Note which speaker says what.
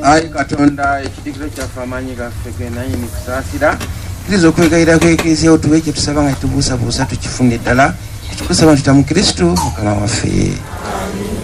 Speaker 1: Ayi Katonda ekitikiro kyaffe amaanyi gaffe genanyini kusaasira kiriza okwegayira kwekiriza otuwe kye tusaba nga tubuusabuusa tukifune ddala tukusaba ntutamu Kristo Mukama waffe.